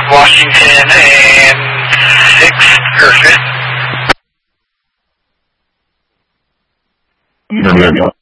Washington and 6th or 5th. There we go.